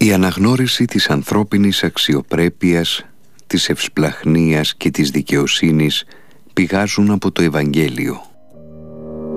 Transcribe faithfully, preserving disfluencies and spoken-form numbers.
Η αναγνώριση της ανθρώπινης αξιοπρέπειας, της ευσπλαχνίας και της δικαιοσύνης πηγάζουν από το Ευαγγέλιο.